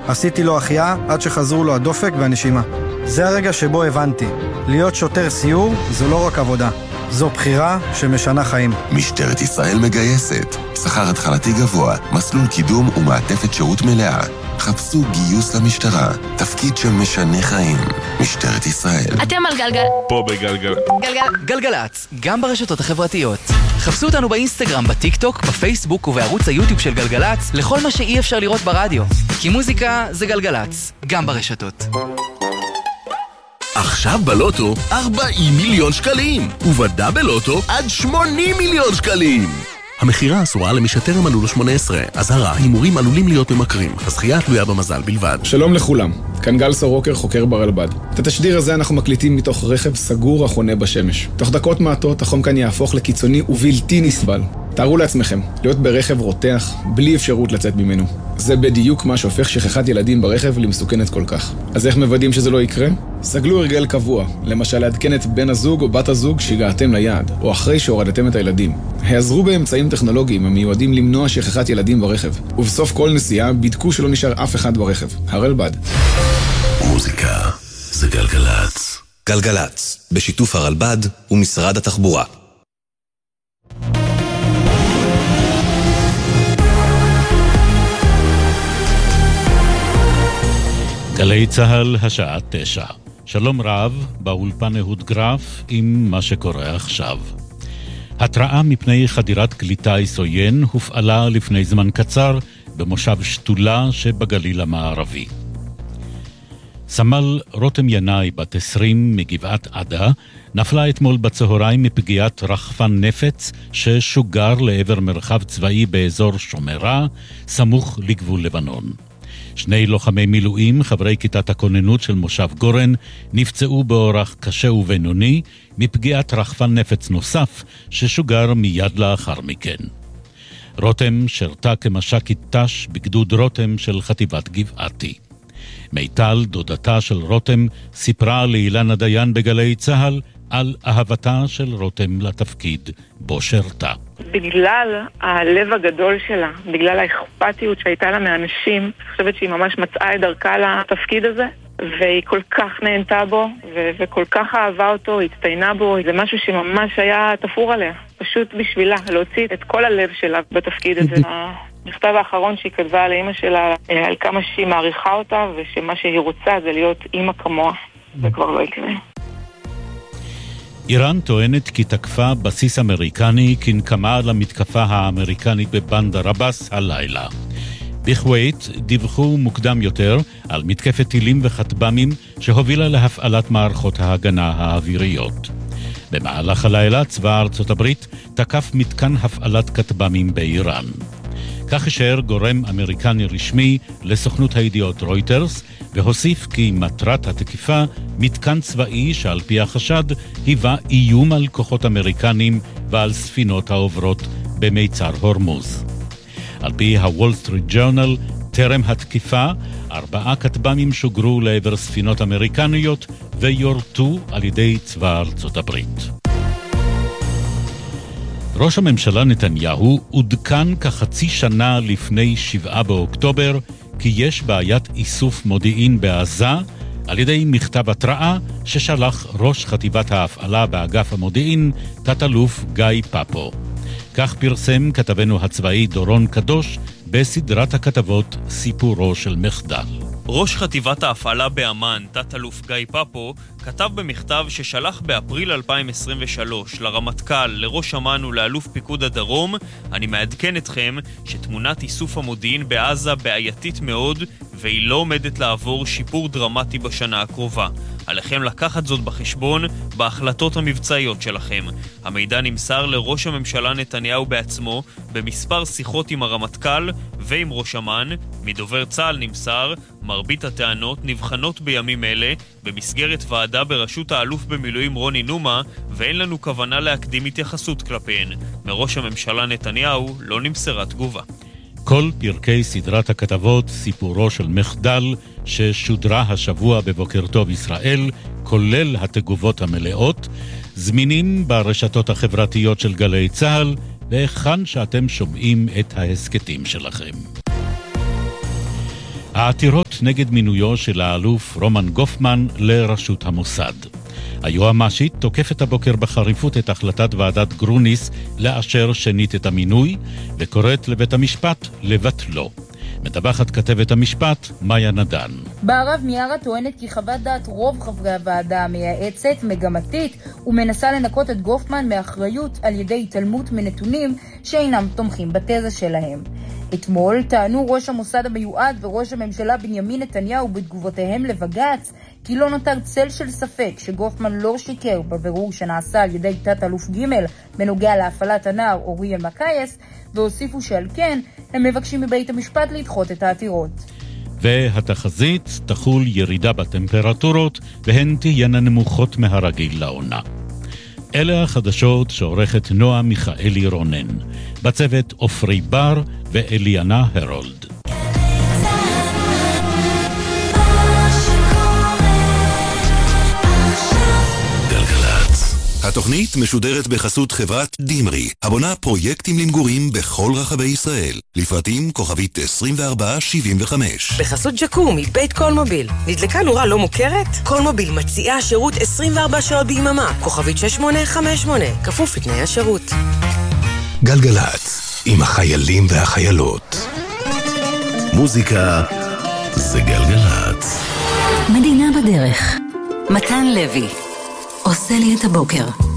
עשיתי לו החייאה עד שחזרו לו הדופק והנשימה. זה הרגע שבו הבנתי, להיות שוטר סיור זו לא רק עבודה, זו בחירה שמשנה חיים. משטרת ישראל מגייסת, שכר התחלתי גבוה, מסלול קידום ומעטפת שירות מלאה. חפשו גיוס למשטרה, תפקיד שמשנה חיים. משטרת ישראל. אתם על גלגל. פה בגלגל. גלגלצ, גם ברשתות החברתיות. חפשו אותנו באינסטגרם, בטיק טוק, בפייסבוק ובערוץ היוטיוב של גלגלצ, לכל מה שאי אפשר לראות ברדיו. כי מוזיקה זה גלגלצ, גם ברשתות. עכשיו בלוטו 40 מיליון שקלים, ובדאבל לוטו עד 80 מיליון שקלים. המחירה אסורה למי שטרם מלאו לו 18. אזהרה, הימורים עלולים להיות ממכרים. הזכייה תלויה במזל בלבד. שלום לכולם, כאן גל סורוקר, חוקר ברלב"ד. את התשדיר הזה אנחנו מקליטים מתוך רכב סגור החונה בשמש. תוך דקות מעטות החום כאן יהפוך לקיצוני ובלתי נסבל. תארו לעצמכם, להיות ברכב רותח, בלי אפשרות לצאת ממנו. זה בדיוק מה שהופך שכחת ילדים ברכב למסוכנת כל כך. אז איך מוודאים שזה לא יקרה? סגלו הרגל קבוע, למשל לעדכן את בן הזוג או בת הזוג שהגעתם ליעד, או אחרי שהורדתם את הילדים. העזרו באמצעים טכנולוגיים המיועדים למנוע שכחת ילדים ברכב, ובסוף כל נסיעה בדקו שלא נשאר אף אחד ברכב. הרלב"ד. מוזיקה זה גלגלצ. גלגלצ, בשיתוף הרלב"ד ומשרד התחבורה. גלי צהל, השעה 9. שלום רב, באולפן אהוד גרף עם מה שקורה עכשיו. התראה מפני חדירת כלי טיס עוין הופעלה לפני זמן קצר במושב שתולה שבגליל המערבי. סמל רותם ינאי, בת 20 מגבעת עדה, נפלה אתמול בצהריים מפגיעת רחפן נפץ ששוגר לעבר מרחב צבאי באזור שומרה, סמוך לגבול לבנון. 2 לוחמי מילואים, חברי כיתת הכוננות של מושב גורן, נפצעו באורח קשה ובינוני מפגיעת רחפן נפץ נוסף ששוגר מיד לאחר מכן. רותם שרתה כמש"קית ת"ש בגדוד רותם של חטיבת גבעתי. מיטל, דודתה של רותם, סיפרה לאילנה דיין בגלי צהל על אהבתה של רותם לתפקיד בו שרתה. בגלל הלב הגדול שלה, בגלל האכפתיות שהייתה לה מאנשים, אני חושבת שהיא ממש מצאה את דרכה לתפקיד הזה, והיא כל כך נהנתה בו, וכל כך אהבה אותו, הצטיינה בו. זה משהו שממש היה תפור עליה, פשוט בשבילה, להוציא את כל הלב שלה בתפקיד הזה. המכתב האחרון שהיא כתבה לאמא שלה על כמה שהיא מעריכה אותה, ושמה שהיא רוצה זה להיות אמא כמוה. זה כבר לא יקרה. איראן טוענת כי תקפה בסיס אמריקני כנקמה למתקפה האמריקנית בבנדר עבאס הלילה. בכווית דיווחו מוקדם יותר על מתקפת טילים וכטב"מים שהובילה להפעלת מערכות ההגנה האוויריות. במהלך הלילה צבא ארצות הברית תקף מתקן הפעלת כטב"מים באיראן. כך אישר גורם אמריקני רשמי לסוכנות הידיעות רויטרס, והוסיף כי מטרת התקיפה מתקן צבאי שעל פי החשד היווה איום על כוחות אמריקנים ועל ספינות העוברות במיצר הורמוז. על פי הוול סטריט ג'ורנל, טרם התקיפה 4 כטב"מים שוגרו לעבר ספינות אמריקניות ויורטו על ידי צבא ארצות הברית. ראש הממשלה נתניהו עודכן כחצי שנה לפני 7 באוקטובר כי יש בעיית איסוף מודיעין בעזה על ידי מכתב התראה ששלח ראש חטיבת ההפעלה באגף המודיעין, תת-אלוף גיא פאפו. כך פרסם כתבנו הצבאי דורון קדוש בסדרת הכתבות סיפורו של מחדל. ראש חטיבת ההפעלה באמן, תת-אלוף גיא פאפו, כתב במכתב ששלח באפריל 2023 לרמטכ"ל, לראש אמ"ן ולאלוף פיקוד הדרום, אני מעדכן אתכם שתמונת איסוף המודיעין בעזה בעייתית מאוד והיא לא עומדת לעבור שיפור דרמטי בשנה הקרובה. עליכם לקחת זאת בחשבון בהחלטות המבצעיות שלכם. המידע נמסר לראש הממשלה נתניהו בעצמו במספר שיחות עם הרמטכ"ל ועם ראש אמ"ן. מדובר צה"ל נמסר, מרבית הטענות נבחנות בימים אלה במסגרת ועדה בראשות האלוף במילואים רוני נומה, ואין לנו כוונה להקדים התייחסות כלפיהן. מראש הממשלה נתניהו לא נמסרה תגובה. כל פרקי סדרת הכתבות סיפורו של מחדל ששודרה השבוע בבוקר טוב ישראל, כולל התגובות המלאות, זמינים ברשתות החברתיות של גלי צהל, והיכן שאתם שומעים את ההסקטים שלכם. העתירות נגד מינויו של האלוף רומן גופמן לראשות המוסד. היועמ"שית תוקפת הבוקר בחריפות את החלטת ועדת גרוניס לאשר שנית את המינוי, וקוראת לבית המשפט לבטלו. מדווחת כתבת המשפט מאיה נדן. בערב מיארה טוענת כי חוות דעת רוב חברי הוועדה המייעצת מגמתית ומנסה לנקות את גופמן מאחריות על ידי התעלמות מנתונים שאינם תומכים בתזה שלהם. אתמול טענו ראש המוסד המיועד וראש הממשלה בנימין נתניהו בתגובותיהם לבג"ץ כי לא נותר צל של ספק שגופמן לא שיקר בבירור שנעשה על ידי תת אלוף ג' בנוגע להפעלת הנער אוריאל מקייס, והוסיפו שעל כן הם מבקשים מבית המשפט לדחות את העתירות. והתחזית תחול ירידה בטמפרטורות והן תהיינה נמוכות מהרגיל לעונה. אלה החדשות שעורכת נועה מיכאלי רונן, בצוות אופרי בר ואליאנה הרולד. התוכנית משודרת בחסות חברת דימרי, הבונה פרויקטים למגורים בכל רחבי ישראל. לפרטים כוכבית 2475. בחסות ג'קום מבית קולמוביל. נדלקה נורה לא מוכרת? קולמוביל מציעה שירות 24 שעות ביממה. כוכבית 6858. כפוף לתנאי השירות. גלגלצ, עם החיילים והחיילות. מוזיקה זה גלגלצ. מדינה בדרך. מתן לוי עושה לי את הבוקר.